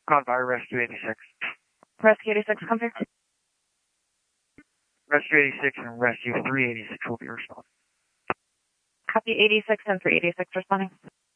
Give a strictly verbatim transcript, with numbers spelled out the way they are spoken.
Convoy, Rescue eighty-six. Rescue eighty-six, come here. Rescue eighty-six and Rescue three eighty-six will be responding. Copy eighty-six and three eighty-six responding.